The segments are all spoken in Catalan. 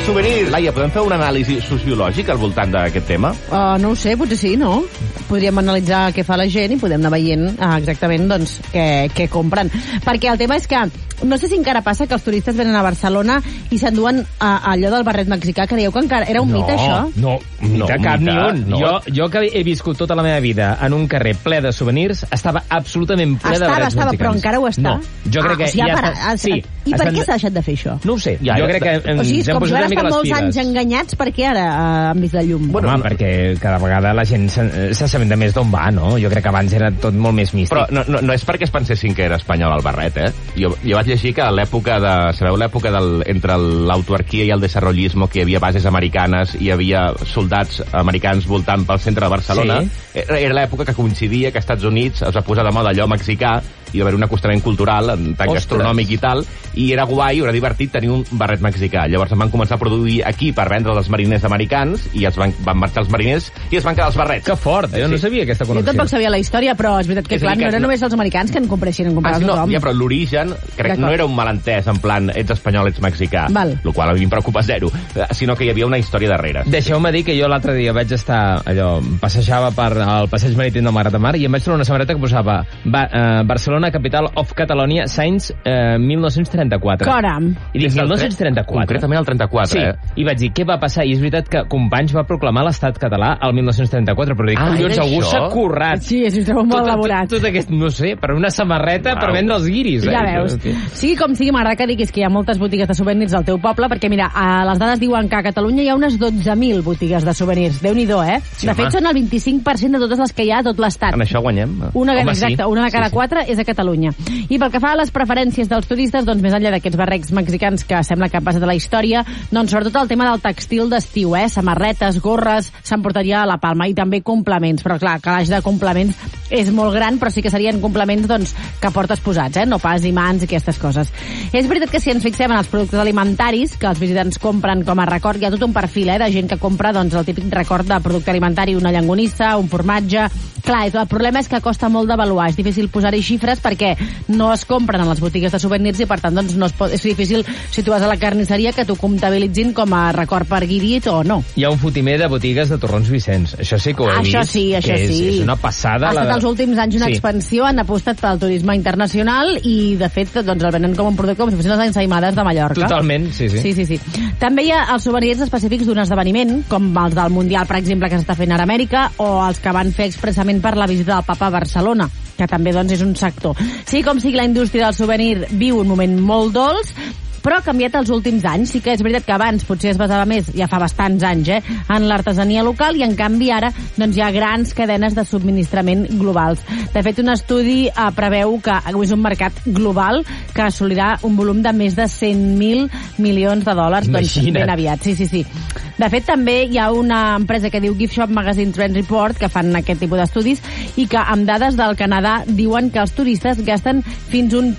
souvenirs. Laia, podem fer un anàlisi sociològic al voltant d'aquest tema? No ho sé, potser sí, no? Podríem analitzar què fa la gent i podem anar veient exactament doncs, què compren. Perquè el tema és que no sé si encara passa que els turistes venen a Barcelona i s'enduen allò del barret mexicà. Creieu que encara era un mite, això? No, cap ni un. Jo que he viscut tota la meva vida en un carrer ple de souvenirs, estava absolutament ple de barrets mexicans. Però encara ho està? No, jo crec que ja està. Sí. I per què s'ha deixat de fer això? No ho sé. Jo crec que ens hem posat una mica les piles. O sigui, com que ara estan molts anys enganyats, per què ara han vist la llum? Home, perquè cada vegada la gent s'assabenta més d'on va, no? Jo crec que abans era tot molt més místic. Però no és perquè es pensessin que era espanyol el barret, eh? Jo vaig llegir que a l'època sabeu l'època entre l'autoarquia i el desarrollismo, que hi havia bases americanes i hi havia soldats americans voltant pel centre de Barcelona, era l'època que coincidia que als Estats Units es va posar de moda allò mexicà i va haver un acostament cultural, en tant gastronòmic i tal, i era guai, era divertit tenir un barret mexicà. Llavors van començar a produir aquí per vendre als mariners americans i van marxar els mariners i es van quedar els barrets. Que fort, jo no sabia aquesta connexió. Jo tampoc sabia la història, però és veritat que, clar, no eren només els americans que en compressin, en comprava tothom. Ja, però l'origen, crec que no era un malentès, en plan, ets espanyol, ets mexicà, el qual a mi em preocupa zero, sinó que hi havia una història darrere. Deixeu-me dir que jo l'altre dia vaig estar, passejava per el passeig marítim del Malgrat de Mar i em vaig trobar una samarreta que posava Barcelona, capital of Catalonia, Saints 1934. Caram! I dic, 1934? Concretament el 34, sí. I vaig dir, què va passar? I és veritat que Companys va proclamar l'estat català el 1934, però dic, collons, algú s'ha currat. Sí, és un molt elaborat. Tot aquest, no sé, per una samarreta per vendre els guiris. Ja veus. Sigui com sigui, m'agrada que diguis que hi ha moltes botigues de souvenirs al teu poble, perquè mira, les dades diuen que a Catalunya hi ha unes 12.000 botigues de souvenirs. Déu-n'hi-do, eh? Sí, de fet, són el 25% de totes les que hi ha a tot l'estat. En això guanyem. Una de cada 4 és a Catalunya. I pel que fa a les preferències dels turistes, doncs més enllà d'aquests barrets mexicans que sembla que ha passat a la història, doncs sobretot el tema del textil d'estiu, samarretes, gorres, s'emportaria a la palma, i també complements, però clar, calaix de complements és molt gran, però sí que serien complements doncs, que portes posats, no pas imants i aquestes coses. És veritat que si ens fixem en els productes alimentaris que els visitants compren com a record, hi ha tot un perfil de gent que compra doncs, el típic record de producte alimentari, una llonganissa, un formatge. Clar, el problema és que costa molt d'avaluar, és difícil posar-hi xifres perquè no es compren a les botigues de souvenirs i per tant doncs, és difícil si tu vas a la carnisseria que t'ho comptabilitzin com a record per guirit o no. Hi ha un fotimer de botigues de Torrons Vicenç, això sí que ho he vist. Això sí. És una passada. Ha estat els últims anys una expansió, han apostat pel turisme internacional i de fet doncs, el venen com un producte com si fossin les ensaïmades de Mallorca. Totalment, sí. També hi ha els souvenirs específics d'un esdeveniment, com els del Mundial, per exemple, que s'està fent ara a Amèrica, o els que van fer expressament per la visita del Papa a Barcelona, que també doncs, és un sector. Sí, com sigui, la indústria del souvenir viu un moment molt dolç, però ha canviat els últims anys. Sí que és veritat que abans potser es basava més, ja fa bastants anys, en l'artesania local, i en canvi ara doncs, hi ha grans cadenes de subministrament globals. De fet, un estudi preveu que és un mercat global que assolirà un volum de més de 100.000 milions de dòlars doncs, ben aviat. Sí. De fet, també hi ha una empresa que diu Gift Shop Magazine Trend Report, que fan aquest tipus d'estudis, i que amb dades del Canadà diuen que els turistes gasten fins un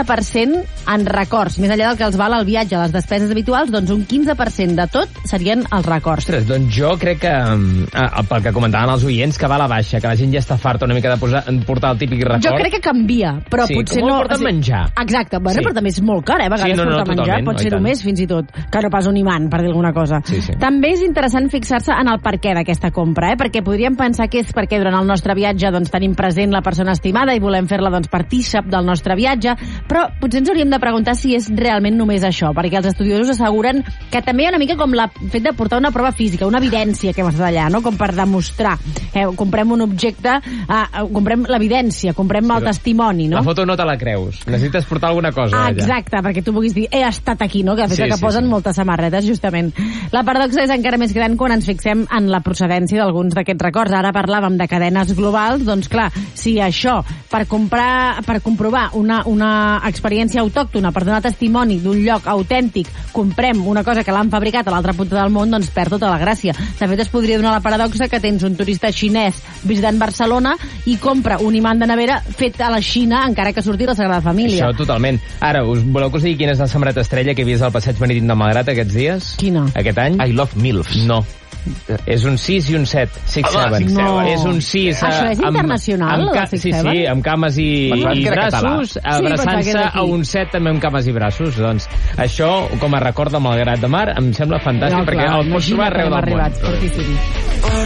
15% en records. Més enllà del que els val el viatge, les despeses habituals, doncs un 15% de tot serien els records. Ostres, doncs jo crec que, pel que comentaven els oients, que va a la baixa, que la gent ja està farta una mica de portar el típic record. Jo crec que canvia, però potser no... Com portar menjar. Exacte, bueno, però també és molt car, a vegades portar menjar, pot ser només fins i tot, que no pas un imant, per dir alguna cosa. També és interessant fixar-se en el perquè d'aquesta compra, perquè podríem pensar que és perquè durant el nostre viatge doncs, tenim present la persona estimada i volem fer-la doncs, partícip del nostre viatge, però potser ens hauríem de preguntar si és realment només això, perquè els estudiosos asseguren que també hi ha una mica com el fet de portar una prova física, una evidència que hem estat allà, no? Com per demostrar. Comprem un objecte, comprem l'evidència, comprem el testimoni, no? La foto no te la creus, necessites portar alguna cosa. Exacte, perquè tu puguis dir, he estat aquí, no? Que de fet que posen moltes samarretes, justament. La paradoxa és encara més gran quan ens fixem en la procedència d'alguns d'aquests records. Ara parlàvem de cadenes globals, doncs clar, si això, per comprovar una experiència autòctona, per donar testimoni d'un lloc autèntic, comprem una cosa que l'han fabricat a l'altra punta del món, doncs perd tota la gràcia. De fet, es podria donar la paradoxa que tens un turista xinès visitant Barcelona i compra un imant de nevera fet a la Xina, encara que surti de la Sagrada Família. Això, totalment. Ara, us voleu que us digui quina és la samarreta estrella que he vist al passeig marítim del Malgrat aquests dies? Quina? Aquest any? I love MILFs. No. És un 6 i un 7. 6-7. No. És un 6... Això és internacional, el 6-7? Sí, amb cames i braços, abraçant-se a un 7 també amb cames i braços. Doncs això, com a record de Malgrat de Mar, em sembla fantàstic, perquè el pots trobar arreu del món. Fortíssim.